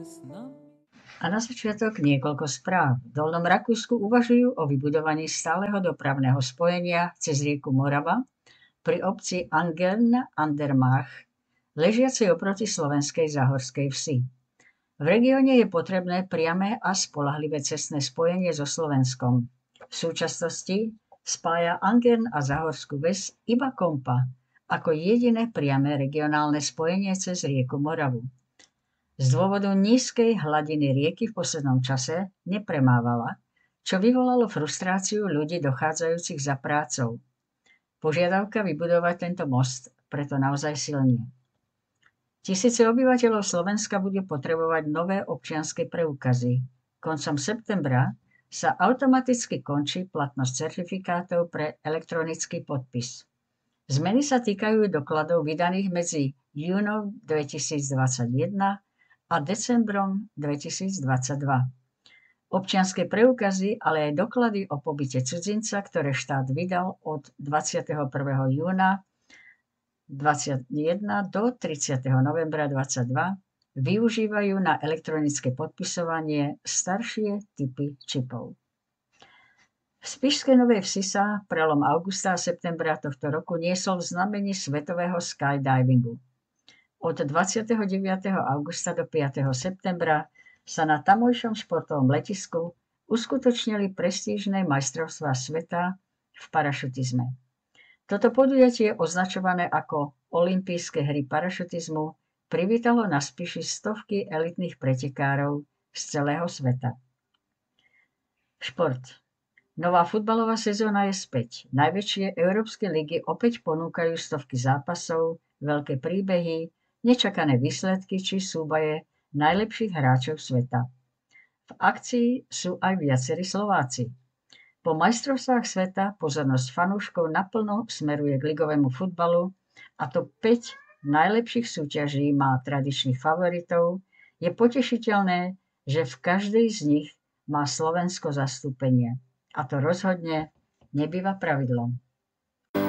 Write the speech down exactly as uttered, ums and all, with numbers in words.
A na začiatok niekoľko správ. V Dolnom Rakúsku uvažujú o vybudovaní stáleho dopravného spojenia cez rieku Morava pri obci Angern an der Mach, ležiacej oproti slovenskej Záhorskej vsi. V regióne je potrebné priame a spoľahlivé cestné spojenie so Slovenskom. V súčasnosti spája Angern a Záhorskú ves iba Kompa ako jediné priame regionálne spojenie cez rieku Moravu. Z dôvodu nízkej hladiny rieky v poslednom čase nepremávala, čo vyvolalo frustráciu ľudí dochádzajúcich za prácou. Požiadavka vybudovať tento most preto naozaj silnie. Tisíce obyvateľov Slovenska bude potrebovať nové občianske preukazy. Koncom septembra sa automaticky končí platnosť certifikátov pre elektronický podpis. Zmeny sa týkajú dokladov vydaných medzi júnom dvetisícdvadsaťjeden a decembrom dvetisícdvadsaťdva. Občianske preukazy, ale aj doklady o pobyte cudzinca, ktoré štát vydal od dvadsiateho prvého júna dvadsaťjeden do tridsiateho novembra dvadsaťdva, využívajú na elektronické podpisovanie staršie typy čipov. V Spišskej Novej Vsi sa prelom augusta a septembra tohto roku niesol v znamení svetového skydivingu. Od dvadsiateho deviateho augusta do piateho septembra sa na tamojšom športovom letisku uskutočnili prestížne majstrovstvá sveta v parašutizme. Toto podujatie, označované ako Olympijské hry parašutizmu, privítalo na Spiši stovky elitných pretekárov z celého sveta. Šport. Nová futbalová sezóna je späť. Najväčšie európske ligy opäť ponúkajú stovky zápasov, veľké príbehy, nečakané výsledky či súboje najlepších hráčov sveta. V akcii sú aj viacerí Slováci. Po majstrovstvách sveta pozornosť fanúškov naplno smeruje k ligovému futbalu a to päť najlepších súťaží má tradičných favoritov. Je potešiteľné, že v každej z nich má Slovensko zastúpenie. A to rozhodne nebýva pravidlom.